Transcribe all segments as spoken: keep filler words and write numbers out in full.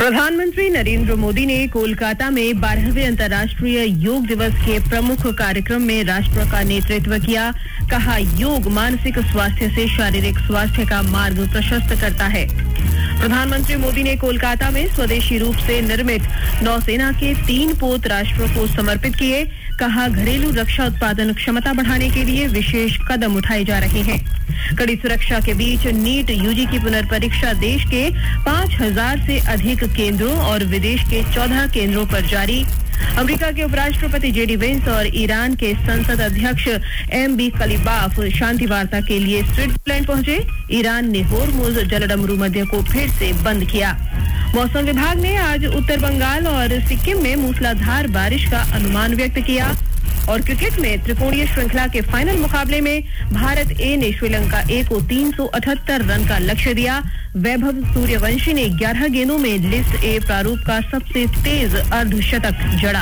प्रधानमंत्री नरेंद्र मोदी ने कोलकाता में बारहवें अंतर्राष्ट्रीय योग दिवस के प्रमुख कार्यक्रम में राष्ट्र का नेतृत्व किया। कहा, योग मानसिक स्वास्थ्य से शारीरिक स्वास्थ्य का मार्ग प्रशस्त करता है। प्रधानमंत्री मोदी ने कोलकाता में स्वदेशी रूप से निर्मित नौसेना के तीन पोत राष्ट्र को समर्पित किए। कहा, घरेलू रक्षा उत्पादन क्षमता बढ़ाने के लिए विशेष कदम उठाए जा रहे हैं। कड़ी सुरक्षा के बीच नीट यूजी की पुनर्परीक्षा देश के पाँच हज़ार से अधिक केंद्रों और विदेश के चौदह केंद्रों पर जारी। अमेरिका के उपराष्ट्रपति जेडी वेंस और ईरान के संसद अध्यक्ष एम बी खलीबाफ शांति वार्ता के लिए स्विट्जरलैंड पहुंचे। ईरान ने होर्मुज जलडमरू मध्य को फिर से बंद किया। मौसम विभाग ने आज उत्तर बंगाल और सिक्किम में मूसलाधार बारिश का अनुमान व्यक्त किया। और क्रिकेट में त्रिकोणीय श्रृंखला के फाइनल मुकाबले में भारत ए ने श्रीलंका ए को तीन सौ अठहत्तर रन का लक्ष्य दिया। वैभव सूर्यवंशी ने ग्यारह गेंदों में लिस्ट ए प्रारूप का सबसे तेज अर्धशतक जड़ा।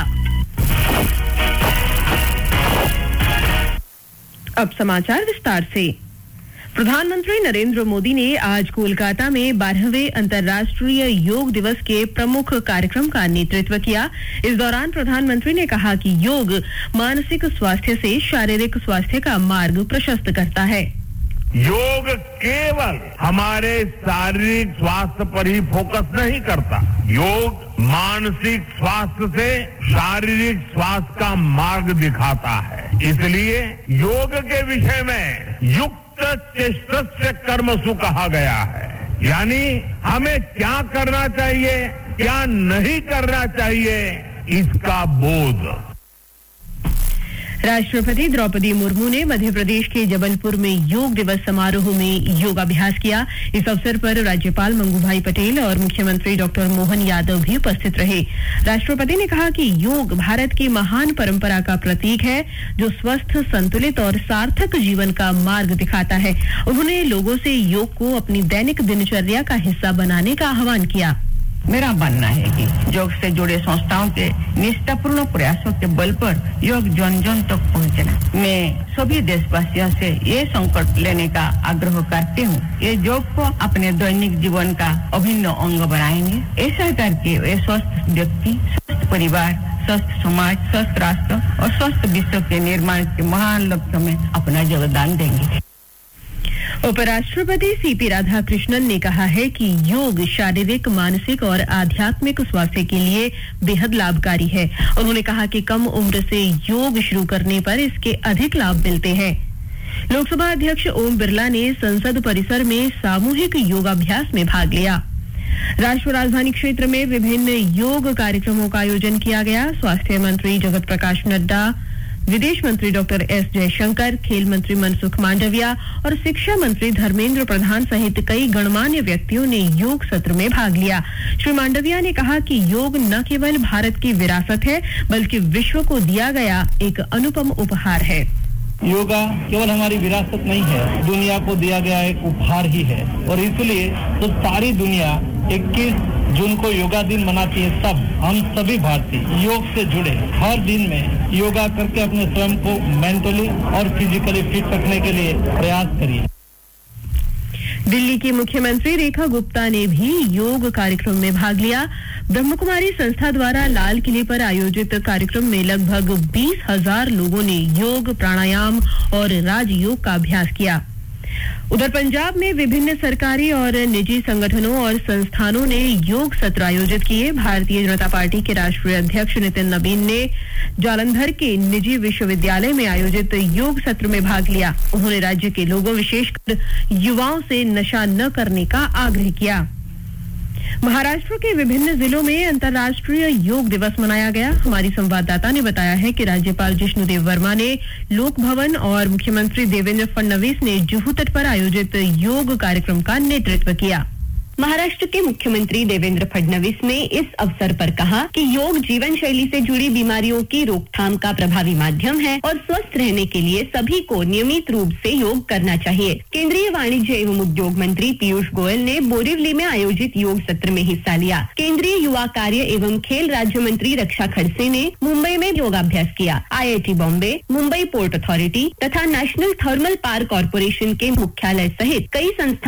अब समाचार विस्तार से। प्रधानमंत्री नरेंद्र मोदी ने आज कोलकाता में बारहवें अंतर्राष्ट्रीय योग दिवस के प्रमुख कार्यक्रम का नेतृत्व किया। इस दौरान प्रधानमंत्री ने कहा कि योग मानसिक स्वास्थ्य से शारीरिक स्वास्थ्य का मार्ग प्रशस्त करता है। योग केवल हमारे शारीरिक स्वास्थ्य पर ही फोकस नहीं करता, योग मानसिक स्वास्थ्य से शारीरिक स्वास्थ्य का मार्ग दिखाता है। इसलिए योग के विषय में युक्त चेष्टस्य कर्मसु कहा गया है, यानी हमें क्या करना चाहिए, क्या नहीं करना चाहिए, इसका बोध। राष्ट्रपति द्रौपदी मुर्मू ने मध्य प्रदेश के जबलपुर में योग दिवस समारोह में योगाभ्यास किया। इस अवसर पर राज्यपाल मंगूभाई पटेल और मुख्यमंत्री डॉक्टर मोहन यादव भी उपस्थित रहे। राष्ट्रपति ने कहा कि योग भारत की महान परंपरा का प्रतीक है, जो स्वस्थ, संतुलित और सार्थक जीवन का मार्ग दिखाता है। उन्होंने लोगों से योग को अपनी दैनिक दिनचर्या का हिस्सा बनाने का आह्वान किया। मेरा मानना है कि योग से जुड़े संस्थाओं के निष्ठापूर्ण प्रयासों के बल पर योग जन जन तक पहुंचना। मैं सभी देशवासियों से ये संकल्प लेने का आग्रह करती हूँ, ये योग को अपने दैनिक जीवन का अभिन्न अंग बनाएंगे। ऐसा करके वे स्वस्थ व्यक्ति, स्वस्थ परिवार, स्वस्थ समाज, स्वस्थ राष्ट्र और स्वस्थ विश्व के निर्माण के महान लक्ष्य में अपना योगदान देंगे। उपराष्ट्रपति सीपी राधाकृष्णन ने कहा है कि योग शारीरिक, मानसिक और आध्यात्मिक स्वास्थ्य के लिए बेहद लाभकारी है। उन्होंने कहा कि कम उम्र से योग शुरू करने पर इसके अधिक लाभ मिलते हैं। लोकसभा अध्यक्ष ओम बिरला ने संसद परिसर में सामूहिक योगाभ्यास में भाग लिया। राष्ट्रीय राजधानी क्षेत्र में विभिन्न योग कार्यक्रमों का आयोजन किया गया। स्वास्थ्य मंत्री जगत प्रकाश नड्डा, विदेश मंत्री डॉक्टर एस जयशंकर, खेल मंत्री मनसुख मांडविया और शिक्षा मंत्री धर्मेंद्र प्रधान सहित कई गणमान्य व्यक्तियों ने योग सत्र में भाग लिया। श्री मांडविया ने कहा कि योग न केवल भारत की विरासत है, बल्कि विश्व को दिया गया एक अनुपम उपहार है। योगा केवल हमारी विरासत नहीं है, दुनिया को दिया गया एक उपहार ही है। और इसलिए तो सारी दुनिया इक्कीस जून को योगा दिन मनाती है। सब हम सभी भारतीय योग से जुड़े हर दिन में योगा करके अपने स्वयं को मेंटली और फिजिकली फिट रखने के लिए प्रयास करिए। दिल्ली की मुख्यमंत्री रेखा गुप्ता ने भी योग कार्यक्रम में भाग लिया। ब्रह्मकुमारी संस्था द्वारा लाल किले पर आयोजित कार्यक्रम में लगभग बीस हजार लोगों ने योग, प्राणायाम और राजयोग का अभ्यास किया। उधर पंजाब में विभिन्न सरकारी और निजी संगठनों और संस्थानों ने योग सत्र आयोजित किए। भारतीय जनता पार्टी के राष्ट्रीय अध्यक्ष नितिन नवीन ने जालंधर के निजी विश्वविद्यालय में आयोजित योग सत्र में भाग लिया। उन्होंने राज्य के लोगों, विशेषकर युवाओं से नशा न करने का आग्रह किया। महाराष्ट्र के विभिन्न जिलों में अंतर्राष्ट्रीय योग दिवस मनाया गया। हमारी संवाददाता ने बताया है कि राज्यपाल जिष्णुदेव वर्मा ने लोक भवन और मुख्यमंत्री देवेंद्र फडणवीस ने जुहू तट पर आयोजित योग कार्यक्रम का नेतृत्व किया। महाराष्ट्र के मुख्यमंत्री देवेंद्र फडणवीस ने इस अवसर पर कहा कि योग जीवन शैली से जुड़ी बीमारियों की रोकथाम का प्रभावी माध्यम है और स्वस्थ रहने के लिए सभी को नियमित रूप से योग करना चाहिए। केंद्रीय वाणिज्य एवं उद्योग मंत्री पीयूष गोयल ने बोरिवली में आयोजित योग सत्र में हिस्सा लिया। केंद्रीय युवा कार्य एवं खेल राज्य मंत्री रक्षा खड़से ने मुंबई में योगाभ्यास किया। आई I T Bombay, Mumbai port authority तथा नेशनल थर्मल पावर कॉरपोरेशन के मुख्यालय सहित कई संस्थान